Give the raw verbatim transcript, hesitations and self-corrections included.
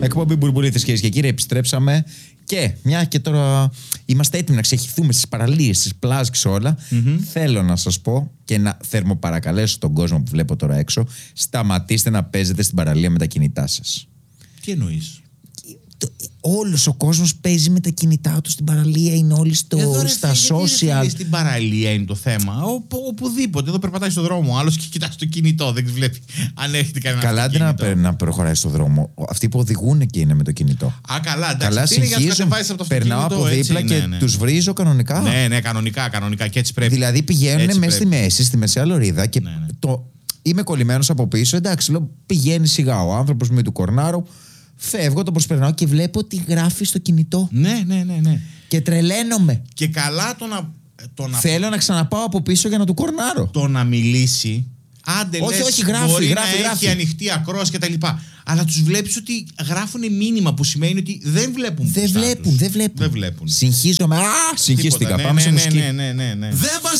Εκπομπή Μπουρμπουλίτες, κυρίες και κύριοι, επιστρέψαμε. Και μια και τώρα είμαστε έτοιμοι να ξεχυθούμε στις παραλίες, στις πλάζ και όλα, mm-hmm. θέλω να σας πω και να θερμοπαρακαλέσω τον κόσμο που βλέπω τώρα έξω, σταματήστε να παίζετε στην παραλία με τα κινητά σας. Τι εννοείς? Όλος ο κόσμος παίζει με τα κινητά του στην παραλία, είναι όλοι στο, Εδώ, ρε, στα φίλε, social. φίλε, στην παραλία είναι το θέμα. Ο, οπουδήποτε. Εδώ περπατάει στον δρόμο. Άλλος και κοιτάει το κινητό. Δεν βλέπει αν έχετε κανένα. Καλά, αντί να, να προχωράει στον δρόμο. Αυτοί που οδηγούν και είναι με το κινητό. Α, καλά, εντάξει. Καλά, συνεχίζουν. Περνάω από δίπλα έτσι, και ναι, ναι. τους βρίζω κανονικά. Ναι, ναι, κανονικά, κανονικά. Και έτσι πρέπει. Δηλαδή πηγαίνουν μέσα στη μέση, στη μεσαία λωρίδα και ναι, ναι. το. Είμαι κολλημένος από πίσω. Εντάξει, λέω, πηγαίνει σιγά ο άνθρωπος με του κορνάρου. Φεύγω, τον προσπερνάω και βλέπω ότι γράφει στο κινητό. Ναι, ναι, ναι, ναι. Και τρελαίνομαι. Και καλά το να. Το να... Θέλω να ξαναπάω από πίσω για να του κορνάρω. Το να μιλήσει. Άντε, όχι, λες, όχι, γράφει, μπορεί γράφει, να γράφει. έχει ανοιχτή ακρόαση και τα λοιπά. Αλλά τους βλέπεις ότι γράφουν μήνυμα που σημαίνει ότι δεν βλέπουν. Δεν βλέπουν, δεν βλέπουν. Δεν βλέπουν. Συγχύζομαι. Α, συγχύστηκα. Ναι, Πάμε ναι, σε ναι, μουσική. ναι, ναι, ναι, ναι. Δεν